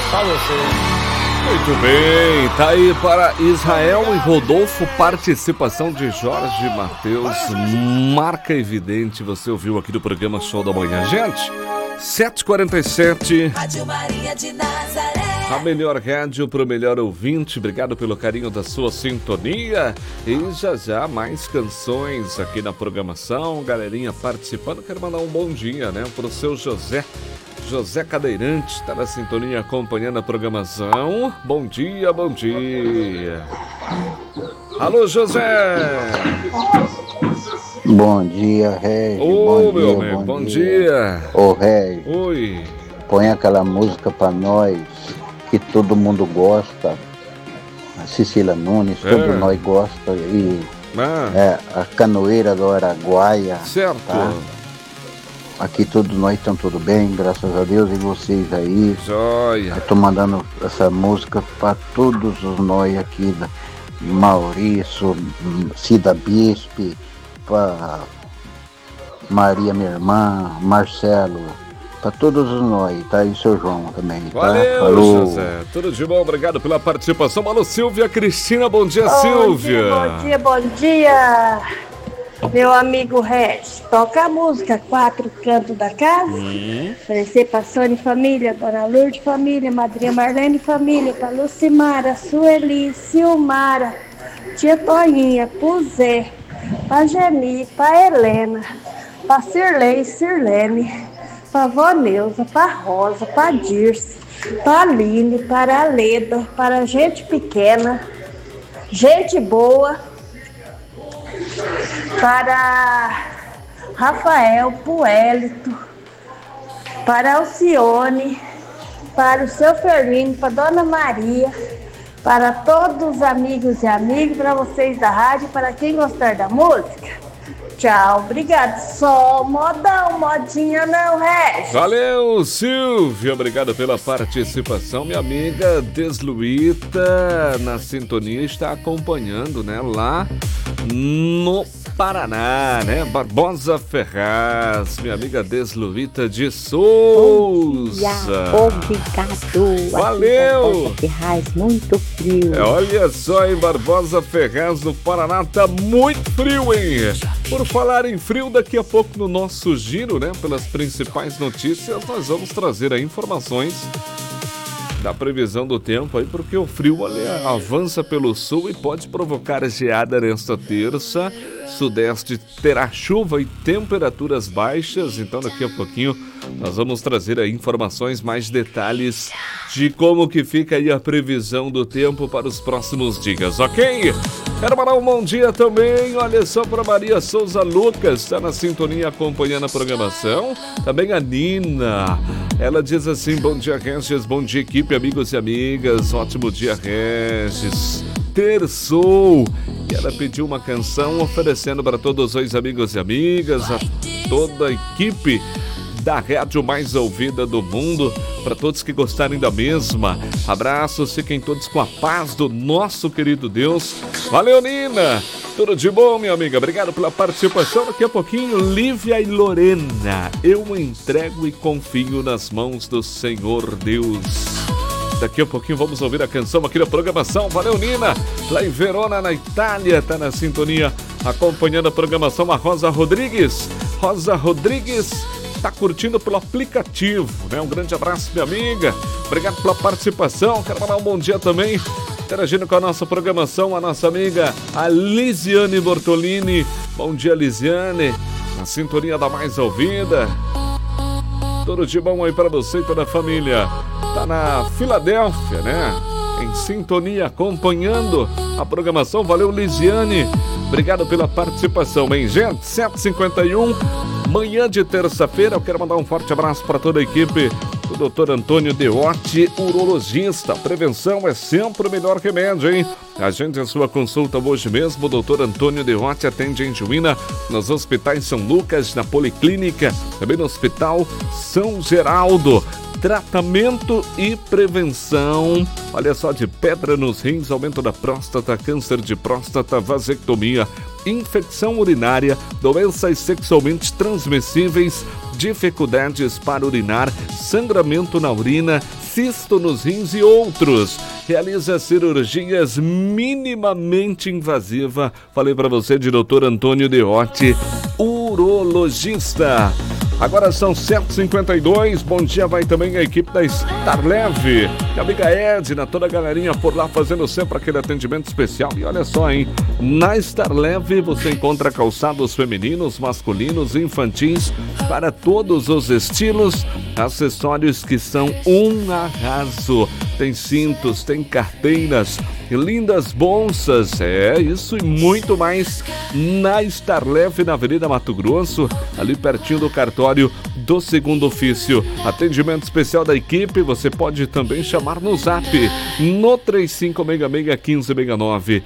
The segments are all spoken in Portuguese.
Só você. Muito bem, tá aí para Israel e Rodolfo, participação de Jorge Mateus, marca evidente, você ouviu aqui do programa Show da Manhã. Gente, 7h47, Rádio Maria de Nazaré. a melhor rádio para o melhor ouvinte, obrigado pelo carinho da sua sintonia e já mais canções aqui na programação, galerinha participando, quero mandar um bom dia, né, para o seu José Cadeirante, está na sintonia acompanhando a programação. Bom dia, bom dia. Alô, José. Bom dia, Regi. Ô, meu amigo, bom dia. Ô, Regi. Oi. Põe aquela música pra nós que todo mundo gosta. A Cecília Nunes, todos nós gosta. E a Canoeira do Araguaia. Certo. Tá? Aqui todos nós estão tudo bem, graças a Deus, e vocês aí. Joia. Eu tô mandando essa música para todos os nós aqui, Maurício, Cida Bispe, para Maria, minha irmã, Marcelo, para todos os nós, tá? E o seu João também, tá? Valeu, Falou. José. Tudo de bom, obrigado pela participação. Alô, Silvia Cristina, bom dia, Silvia. Bom dia. Meu amigo Regis, toca a música Quatro Cantos da Casa. Oferecer pra Sônia Família, Dona Lourdes Família, Madrinha Marlene Família, pra Lucimara, Sueli, Silmara, Tia Toninha, pro Zé, pra Geni, pra Helena, pra Sirlene, pra Vó Neuza, pra Rosa, pra Dirce, pra Aline, para a Leda, para gente pequena, gente boa, para Rafael, Puelito, para Alcione, para o seu Fermino, para Dona Maria, para todos os amigos e amigas, para vocês da rádio, para quem gostar da música. Tchau, obrigado. Só modão, modinha não, Regis. Valeu, Silvia, obrigado pela participação. Minha amiga Desluíta, na sintonia, está acompanhando, né, lá no Paraná, né, Barbosa Ferraz, minha amiga Desluíta de Souza. Obrigado. Valeu. Ferraz, muito frio. Olha só, em Barbosa Ferraz, no Paraná, tá muito frio, hein? Por falar em frio, daqui a pouco no nosso giro, né, pelas principais notícias, nós vamos trazer aí informações da previsão do tempo aí, porque o frio ali avança pelo sul e pode provocar geada nesta terça. Sudeste terá chuva e temperaturas baixas, então daqui a pouquinho nós vamos trazer aí informações, mais detalhes de como que fica aí a previsão do tempo para os próximos dias, ok? Quero mandar um bom dia também, olha só, para Maria Souza Lucas, está na sintonia acompanhando a programação. Também a Nina, ela diz assim, bom dia Regis, bom dia equipe, amigos e amigas, ótimo dia Regis. Terçou, e ela pediu uma canção oferecendo para todos os amigos e amigas, a toda a equipe da rádio mais ouvida do mundo, para todos que gostarem da mesma. Abraços, fiquem todos com a paz do nosso querido Deus. Valeu, Nina! Tudo de bom, minha amiga? Obrigado pela participação. Daqui a pouquinho, Lívia e Lorena. Eu entrego e confio nas mãos do Senhor Deus. Daqui a pouquinho vamos ouvir a canção aqui na programação. Valeu, Nina! Lá em Verona, na Itália, tá na sintonia acompanhando a programação. A Rosa Rodrigues. Rosa Rodrigues tá curtindo pelo aplicativo, né? Um grande abraço, minha amiga. Obrigado pela participação. Quero mandar um bom dia também, interagindo com a nossa programação, a nossa amiga a Lisiane Bortolini. Bom dia, Lisiane. Na sintonia da mais ouvida. Tudo de bom aí para você e toda a família. Tá na Filadélfia, né? Em sintonia, acompanhando a programação. Valeu, Lisiane. Obrigado pela participação, hein, gente? 7h51, manhã de terça-feira. Eu quero mandar um forte abraço para toda a equipe do Dr. Antônio Deotti, urologista. Prevenção é sempre o melhor remédio, hein? Agende a sua consulta hoje mesmo. O Dr. Antônio Deotti atende em Juína, nos hospitais São Lucas, na Policlínica, também no Hospital São Geraldo. Tratamento e prevenção, olha só, de pedra nos rins, aumento da próstata, câncer de próstata, vasectomia, infecção urinária, doenças sexualmente transmissíveis, dificuldades para urinar, sangramento na urina, cisto nos rins e outros. Realiza cirurgias minimamente invasivas. Falei para você de Dr. Antônio Deotti, urologista. Agora são 7h52, bom dia, vai também a equipe da Starlev, a amiga Edna, toda a galerinha por lá fazendo sempre aquele atendimento especial. E olha só, hein, na Starlev você encontra calçados femininos, masculinos, infantis, para todos os estilos, acessórios que são um arraso. Tem cintos, tem carteiras, lindas bolsas, isso e muito mais na Starlev, na Avenida Mato Grosso, ali pertinho do cartório do segundo ofício. Atendimento especial da equipe, você pode também chamar no zap no 3566-1569,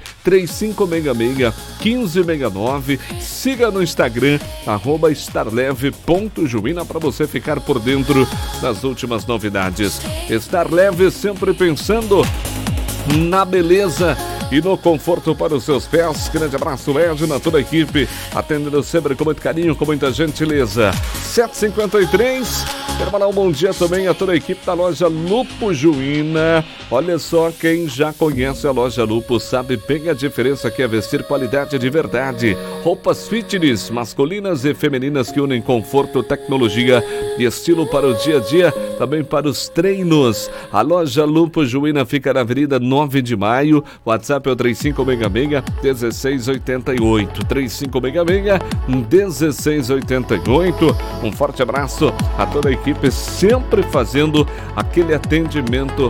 3566-1569, siga no Instagram, @starlev.juína, para você ficar por dentro das últimas novidades. Starlev sempre pensando na beleza e no conforto para os seus pés. Grande abraço, Edna, toda a equipe, atendendo sempre com muito carinho, com muita gentileza. 7h53, quero mandar um bom dia também a toda a equipe da loja Lupo Juína. Olha só, quem já conhece a loja Lupo sabe bem a diferença que é vestir qualidade de verdade. Roupas fitness, masculinas e femininas que unem conforto, tecnologia e estilo para o dia a dia, também para os treinos. A loja Lupo Juína fica na Avenida 9 de Maio, WhatsApp é o 3566-1688, 3566-1688. Um forte abraço a toda a equipe, sempre fazendo aquele atendimento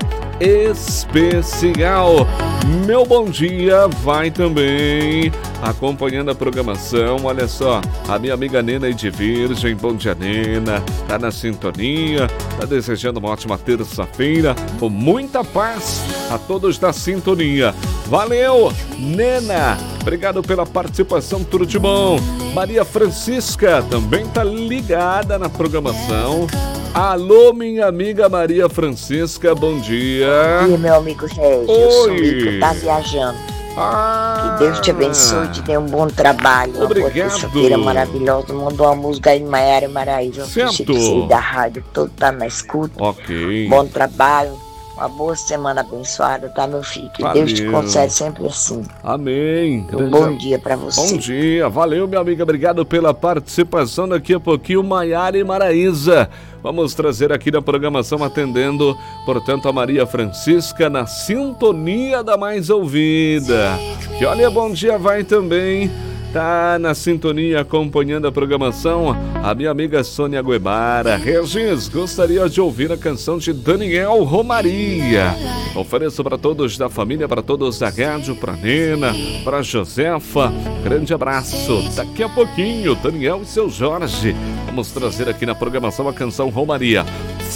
especial. Meu bom dia vai também acompanhando a programação. Olha só, a minha amiga Nena de Virgem, bom dia, Nena, tá na sintonia, tá desejando uma ótima terça-feira com muita paz a todos da sintonia. Valeu, Nena, obrigado pela participação, tudo de bom. Maria Francisca também tá ligada na programação. Alô, minha amiga Maria Francisca, bom dia. Bom dia, meu amigo Regis. Eu sou o Lico, tá viajando. Que Deus te abençoe, te dê um bom trabalho. Obrigado. Uma terça-feira maravilhosa. Mandou uma música aí de Maiara e Maraíza. Certo. Da rádio, todo tá na escuta. Ok. Bom trabalho. Uma boa semana abençoada, tá, meu filho? Que Valeu. Deus te concede sempre assim. Amém. Um bom dia pra você. Bom dia, valeu, minha amiga, obrigado pela participação. Daqui a pouquinho, Maiara e Maraíza. Vamos trazer aqui na programação, atendendo, portanto, a Maria Francisca na sintonia da mais ouvida. E olha, bom dia vai também. Tá na sintonia, acompanhando a programação, a minha amiga Sônia Guevara. Regis, gostaria de ouvir a canção de Daniel Romaria. Ofereço para todos da família, para todos da rádio, para Nena, para Josefa. Grande abraço. Daqui a pouquinho, Daniel e seu Jorge. Vamos trazer aqui na programação a canção Romaria.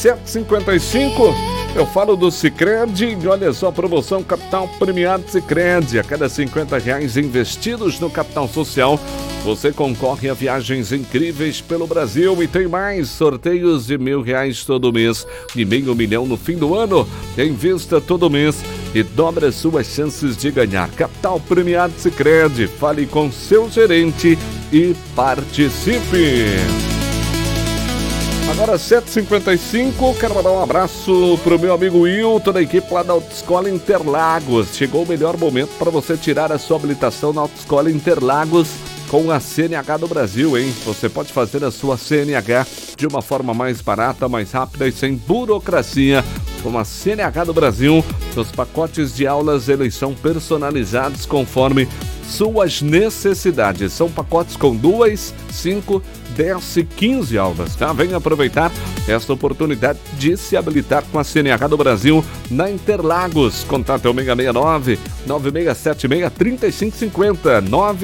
7h55. Eu falo do Sicredi e olha só a promoção Capital Premiado Sicredi. A cada R$50 investidos no capital social, você concorre a viagens incríveis pelo Brasil e tem mais sorteios de R$1.000 todo mês e R$500 mil no fim do ano. Invista todo mês e dobra suas chances de ganhar. Capital Premiado Sicredi. Fale com seu gerente e participe. Agora 7h55, quero mandar um abraço pro meu amigo Will, toda a equipe lá da Autoescola Interlagos. Chegou o melhor momento para você tirar a sua habilitação na Autoescola Interlagos com a CNH do Brasil, hein? Você pode fazer a sua CNH de uma forma mais barata, mais rápida e sem burocracia. Com a CNH do Brasil, os pacotes de aulas eles são personalizados conforme suas necessidades. São pacotes com 2, 5, 10 e 15 aulas, tá? Venha aproveitar esta oportunidade de se habilitar com a CNH do Brasil na Interlagos. Contato é o 669-9676-3550,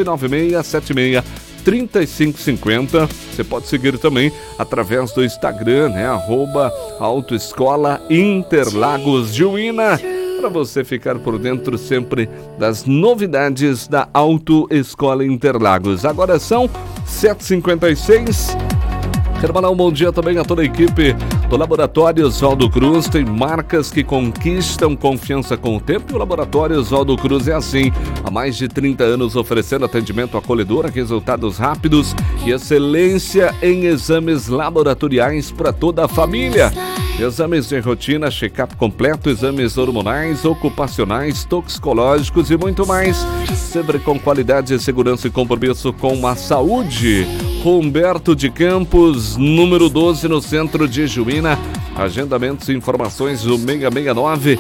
99676-3550. Você pode seguir também através do Instagram, né? @Autoescola Interlagos Juína, para você ficar por dentro sempre das novidades da Autoescola Interlagos. Agora são 7h56. Quero mandar um bom dia também a toda a equipe do Laboratório Oswaldo Cruz. Tem marcas que conquistam confiança com o tempo e o Laboratório Oswaldo Cruz é assim. Há mais de 30 anos oferecendo atendimento acolhedor, resultados rápidos e excelência em exames laboratoriais para toda a família. Exames de rotina, check-up completo, exames hormonais, ocupacionais, toxicológicos e muito mais. Sempre com qualidade, segurança e compromisso com a saúde. Humberto de Campos, número 12, no centro de Juína. Agendamentos e informações do 669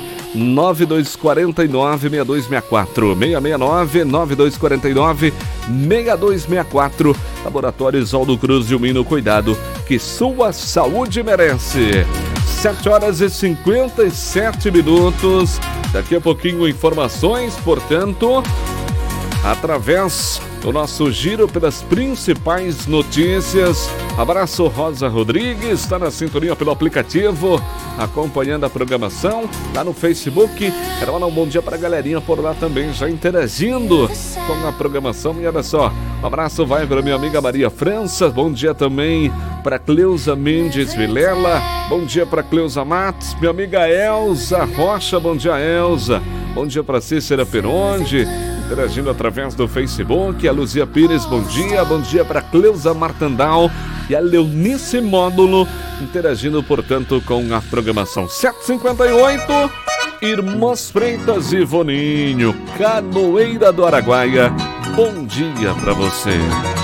9249 6264. 669 9249 6264. Laboratórios Aldo Cruz de Mino, cuidado que sua saúde merece. 7 horas e 57 minutos. Daqui a pouquinho informações, portanto, através do nosso giro pelas principais notícias. Abraço, Rosa Rodrigues, está na sintonia pelo aplicativo, acompanhando a programação, lá no Facebook. Quero mandar um bom dia para a galerinha por lá também, já interagindo com a programação. E olha só, um abraço vai para minha amiga Maria França, bom dia também para Cleusa Mendes Vilela, bom dia para Cleusa Matos, minha amiga Elza Rocha, bom dia Elza, bom dia para Cícera Peronde, interagindo através do Facebook. A Luzia Pires, bom dia para Cleusa Martandal e a Leonice Módulo, interagindo, portanto, com a programação. 7h58, Irmãs Freitas e Voninho, Canoeira do Araguaia, bom dia para você.